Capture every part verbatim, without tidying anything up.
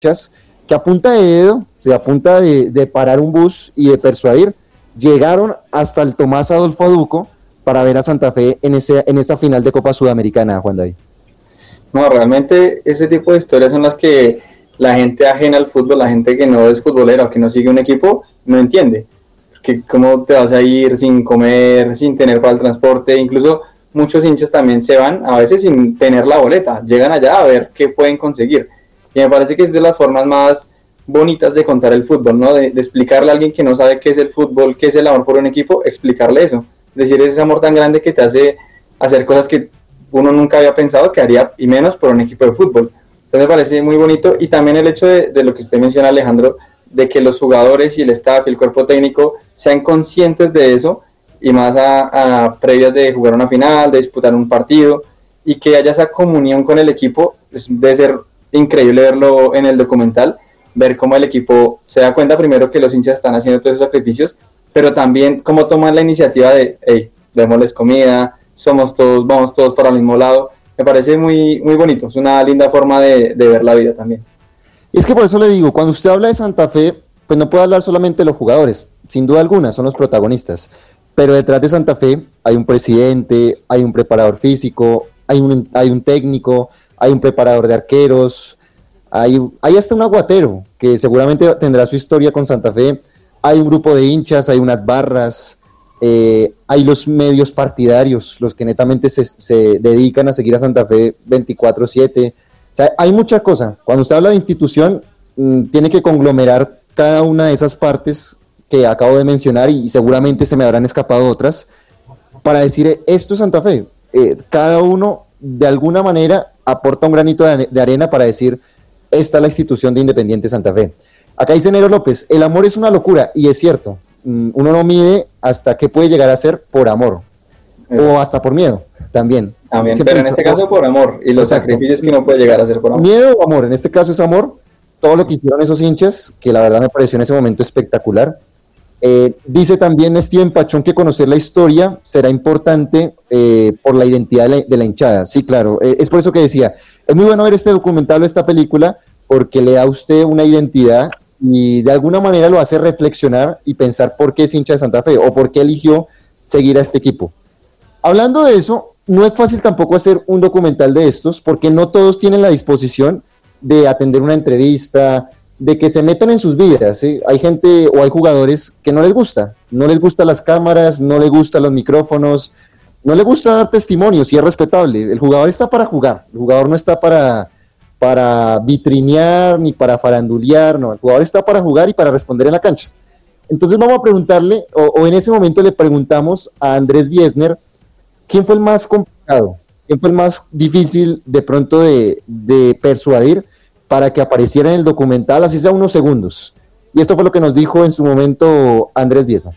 hinchas que a punta de dedo, o sea, a punta de, de parar un bus y de persuadir, llegaron hasta el Tomás Adolfo Aduco para ver a Santa Fe en, ese, en esa final de Copa Sudamericana, Juan David. No, realmente ese tipo de historias son las que la gente ajena al fútbol, la gente que no es futbolera o que no sigue un equipo, no entiende. Que cómo te vas a ir sin comer, sin tener para el transporte, incluso muchos hinchas también se van a veces sin tener la boleta, llegan allá a ver qué pueden conseguir. Y me parece que es de las formas más bonitas de contar el fútbol, ¿no? De, de explicarle a alguien que no sabe qué es el fútbol, qué es el amor por un equipo, explicarle eso. Es decir, ese amor tan grande que te hace hacer cosas que uno nunca había pensado que haría, y menos por un equipo de fútbol. Entonces me parece muy bonito, y también el hecho de, de lo que usted menciona, Alejandro, de que los jugadores y el staff y el cuerpo técnico sean conscientes de eso, y más a, a previas de jugar una final, de disputar un partido, y que haya esa comunión con el equipo. Es, debe ser increíble verlo en el documental, ver cómo el equipo se da cuenta primero que los hinchas están haciendo todos esos sacrificios, pero también cómo toman la iniciativa de, hey, démosles comida, somos todos, vamos todos para el mismo lado. Me parece muy, muy bonito, es una linda forma de, de ver la vida también. Y es que por eso le digo, cuando usted habla de Santa Fe, pues no puede hablar solamente de los jugadores, sin duda alguna, son los protagonistas, pero detrás de Santa Fe hay un presidente, hay un preparador físico, hay un, hay un técnico, hay un preparador de arqueros, hay, hay hasta un aguatero, que seguramente tendrá su historia con Santa Fe, hay un grupo de hinchas, hay unas barras, eh, hay los medios partidarios, los que netamente se, se dedican a seguir a Santa Fe veinticuatro siete, o sea, hay mucha cosa. Cuando usted habla de institución, mmm, tiene que conglomerar cada una de esas partes que acabo de mencionar, y, y seguramente se me habrán escapado otras, para decir, eh, esto es Santa Fe. Eh, cada uno, de alguna manera, aporta un granito de, de arena para decir, esta es la institución de Independiente Santa Fe. Acá dice Nero López, el amor es una locura, y es cierto, mmm, uno no mide hasta qué puede llegar a ser por amor, eh. o hasta por miedo, también. También, pero en dicho, este caso por amor, y los exacto. sacrificios que uno puede llegar a hacer por amor. Miedo o amor, en este caso es amor, todo lo que hicieron esos hinchas, que la verdad me pareció en ese momento espectacular. Eh, dice también Steven Pachón que conocer la historia será importante eh, por la identidad de la, de la hinchada. Sí, claro, eh, es por eso que decía, es muy bueno ver este documental o esta película, porque le da a usted una identidad y de alguna manera lo hace reflexionar y pensar por qué es hincha de Santa Fe o por qué eligió seguir a este equipo. Hablando de eso, no es fácil tampoco hacer un documental de estos, porque no todos tienen la disposición de atender una entrevista, de que se metan en sus vidas, ¿sí? Hay gente o hay jugadores que no les gusta, no les gustan las cámaras, no les gustan los micrófonos, no les gusta dar testimonio, sí es respetable. El jugador está para jugar, el jugador no está para, para vitrinear ni para farandulear, no, el jugador está para jugar y para responder en la cancha. Entonces vamos a preguntarle, o, o en ese momento le preguntamos a Andrés Biesner, ¿quién fue el más complicado? ¿Quién fue el más difícil de pronto de, de persuadir para que apareciera en el documental, así sea unos segundos? Y esto fue lo que nos dijo en su momento Andrés Biesner.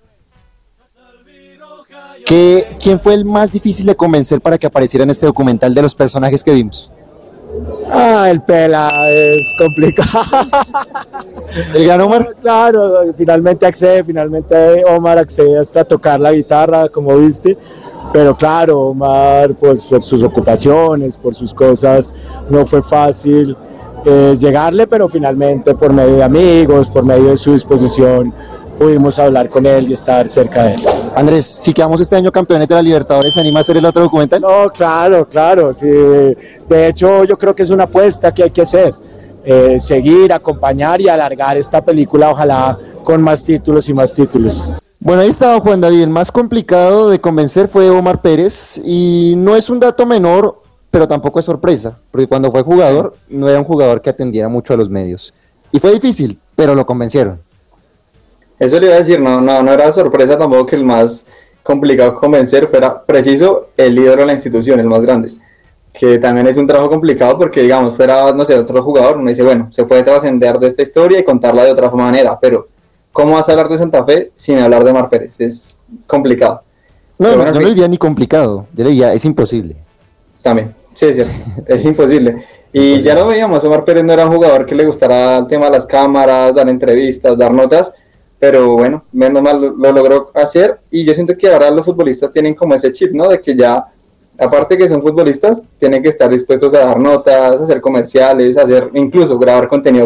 ¿Qué, ¿Quién fue el más difícil de convencer para que apareciera en este documental de los personajes que vimos? Ah, el Pela es complicado. ¿El gran Omar? Claro, finalmente accede, finalmente Omar accede hasta tocar la guitarra, como viste. Pero claro, Omar, pues por sus ocupaciones, por sus cosas, no fue fácil eh, llegarle, pero finalmente por medio de amigos, por medio de su disposición, pudimos hablar con él y estar cerca de él. Andrés, si quedamos este año campeones de la Libertadores, ¿se anima a hacer el otro documental? No, claro, claro, sí. De hecho, yo creo que es una apuesta que hay que hacer, eh, seguir, acompañar y alargar esta película, ojalá con más títulos y más títulos. Bueno, ahí estaba Juan David. El más complicado de convencer fue Omar Pérez, y no es un dato menor, pero tampoco es sorpresa, porque cuando fue jugador no era un jugador que atendiera mucho a los medios, y fue difícil, pero lo convencieron. Eso le iba a decir, no, no, no era sorpresa tampoco que el más complicado convencer fuera preciso el ídolo de la institución, el más grande, que también es un trabajo complicado porque, digamos, fuera, no sé, otro jugador, uno dice, bueno, se puede trascender de esta historia y contarla de otra manera, pero ¿cómo vas a hablar de Santa Fe sin hablar de Omar Pérez? Es complicado. No, bueno, yo no le diría ni complicado, yo le diría, es imposible. También, sí, es cierto, sí. es imposible. Es y imposible. Ya lo veíamos, Omar Pérez no era un jugador que le gustara el tema de las cámaras, dar entrevistas, dar notas, pero bueno, menos mal lo, lo logró hacer, y yo siento que ahora los futbolistas tienen como ese chip, ¿no? De que ya aparte que son futbolistas, tienen que estar dispuestos a dar notas, a hacer comerciales, a hacer, incluso grabar contenido